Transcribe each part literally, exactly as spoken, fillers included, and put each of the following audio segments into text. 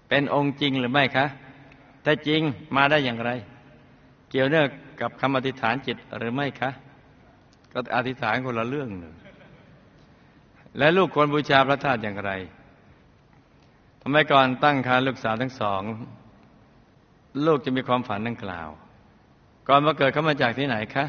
เป็นองค์จริงหรือไม่คะถ้าจริงมาได้อย่างไรเกี่ยวเนื่องกับคำอธิษฐานจิตหรือไม่คะก็อธิษฐานคนละเรื่องหนึ่งและลูกควรบูชาพระธาตุอย่างไรทำไมก่อนตั้งครรภ์ลูกสาวทั้งสองลูกจะมีความฝันดังกล่าวก่อนมาเกิดเขามาจากที่ไหนคะ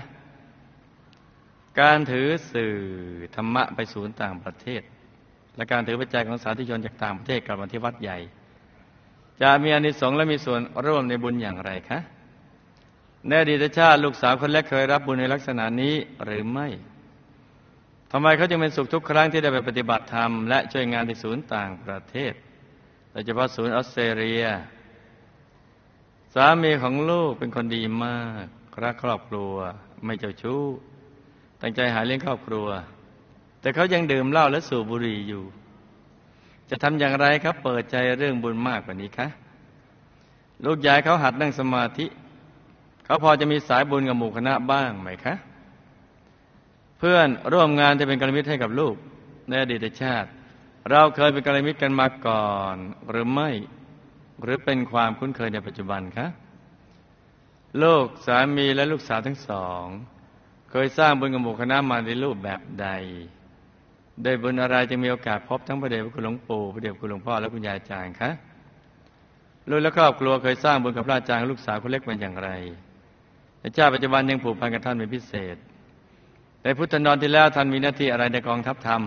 การถือสื่อธรรมะไปศูนย์ต่างประเทศและการถือปัจจัยของสาธุชนจากต่างประเทศกลับมาที่วัดใหญ่จะมีอานิสงส์และมีส่วนร่วมในบุญอย่างไรคะในอดีตชาติลูกสาวคนแรกเคยรับบุญในลักษณะนี้หรือไม่ทำไมเขาจึงเป็นสุขทุกครั้งที่ได้ไปปฏิบัติธรรมและช่วยงานที่ศูนย์ต่างประเทศโดยเฉพาะศูนย์ออสเตรเลียสามีของลูกเป็นคนดีมากรักครอบครัวไม่เจ้าชู้ตั้งใจหาเลี้ยงครอบครัวแต่เขายังดื่มเหล้าและสูบบุหรี่อยู่จะทำอย่างไรครับเปิดใจเรื่องบุญมากกว่านี้คะลูกยายเขาหัดนั่งสมาธิเขาพอจะมีสายบุญกับหมู่คณะบ้างไหมคะเพื่อนร่วมงานจะเป็นกัลยาณมิตรให้กับลูกในอดีตชาติเราเคยเป็นกัลยาณมิตรกันมาก่อนหรือไม่หรือเป็นความคุ้นเคยในปัจจุบันคะลูกสามีและลูกสาวทั้งสองเคยสร้างบุญกับหมู่คณะมาในรูปแบบใดได้บุญอะไรจึงมีโอกาสพบทั้งพระเดชพระคุณหลวงปู่พระเดชพระคุณหลวงพ่อและคุณยายอาจารย์คะลูกและครอบครัวเคยสร้างบุญกับพระอาจารย์ลูกสาวคนเล็กเป็นอย่างไรในชาติปัจจุบันยังผูกพันกับท่านเป็นพิเศษในพุทธนรที่แล้วท่านมีหน้าที่อะไรในกองทัพธรรม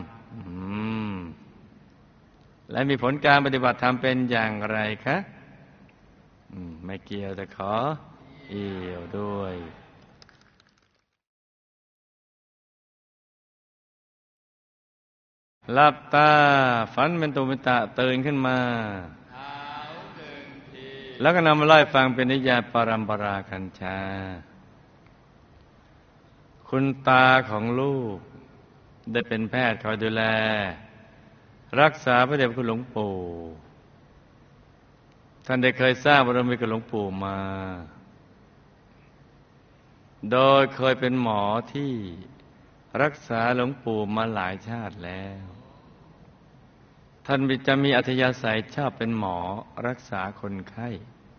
และมีผลการปฏิบัติธรรมเป็นอย่างไรคะไม่เกี่ยวแต่ขอเอี่ยวด้วยหลับตาฝันเป็นตุเป็นตะตื่นขึ้นมาแล้วก็นำมาไล่ฟังเป็นนิยายปรัมปรากัญชาคุณตาของลูกได้เป็นแพทย์คอยดูแลรักษาพระเดชพระคุณหลวงปู่ท่านได้เคยสร้างบารมีกับหลวงปู่มาโดยเคยเป็นหมอที่รักษาหลวงปู่มาหลายชาติแล้วท่านจะมีอัธยาศัยชอบเป็นหมอรักษาคนไข้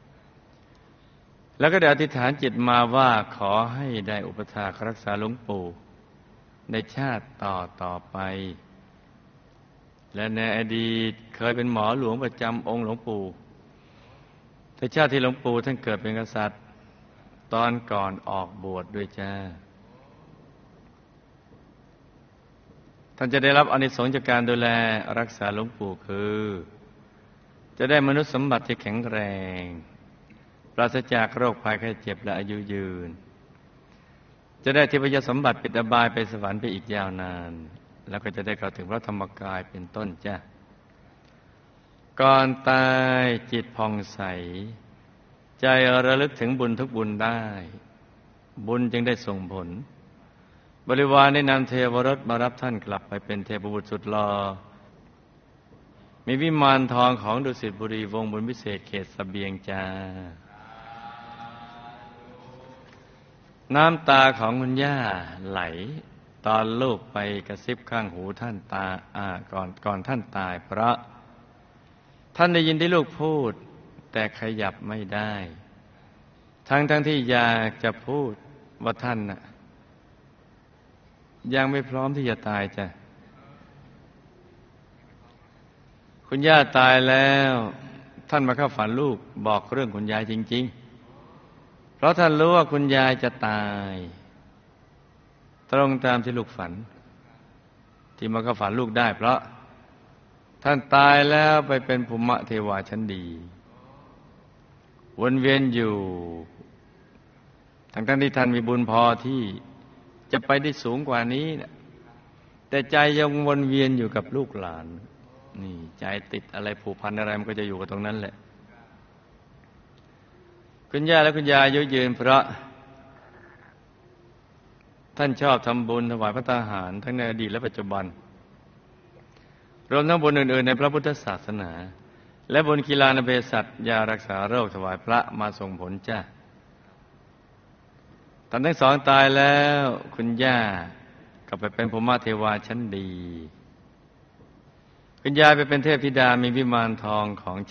แล้วก็ได้อธิษฐานจิตมาว่าขอให้ได้อุปถากรักษาหลวงปู่ในชาติต่อต่อไปและในอดีตเคยเป็นหมอหลวงประจำองค์หลวงปู่แต่ชาติที่หลวงปู่ท่านเกิดเป็นกษัตริย์ตอนก่อนออกบวชด้วยจ้าท่านจะได้รับอานิสงส์จากการดูแลรักษาหลวงปู่คือจะได้มนุษย์สมบัติที่แข็งแรงปราศจากโรคภัยไข้เจ็บและอายุยืนจะได้ทิพยสมบัติปิดอบายไปสวรรค์ไปอีกยาวนานแล้วก็จะได้เข้าถึงพระธรรมกายเป็นต้นจ้ะก่อนตายจิตผ่องใสใจระลึกถึงบุญทุกบุญได้บุญจึงได้ส่งผลบริวารได้นำเทวรถมารับท่านกลับไปเป็นเทพบุตรสุดหล่อมีวิมานทองของดุสิตบุรีวงศ์บุญวิเศษเขตเสบียงจ้าน้ำตาของคุณย่าไหลตอนลูกไปกระซิบข้างหูท่านตาอ่าก่อนก่อนท่านตายเพราะท่านได้ยินที่ลูกพูดแต่ขยับไม่ได้ทั้งทั้งที่อยากจะพูดว่าท่านน่ะยังไม่พร้อมที่จะตายจ้ะคุณย่าตายแล้วท่านมาเข้าฝันลูกบอกเรื่องคุณยายจริงๆเพราะท่านรู้ว่าคุณยายจะตายตรงตามที่ลูกฝันที่มาเข้าฝันลูกได้เพราะท่านตายแล้วไปเป็นภูมิเทวาชั้นดีวนเวียนอยู่ทั้งๆที่ท่านมีบุญพอที่จะไปได้สูงกว่านี้นะแต่ใจยังวนเวียนอยู่กับลูกหลานนี่ใจติดอะไรผูกพันอะไรมันก็จะอยู่กับตรงนั้นแหละคุณย่าและคุณยายอายุยืนเพราะท่านชอบทำบุญถวายพระทหารทั้งในอดีตและปัจจุบันรวมทั้งบุญอื่นๆในพระพุทธศาสนาและบุญกีฬานาเภสัชยารักษาโรคถวายพระมาส่งผลจ้าท่านทั้งสองตายแล้วคุณย่าก็ไปเป็นภูมิเทวาชั้นดีคุณยายไปเป็นเทพธิดามีวิมานทองของ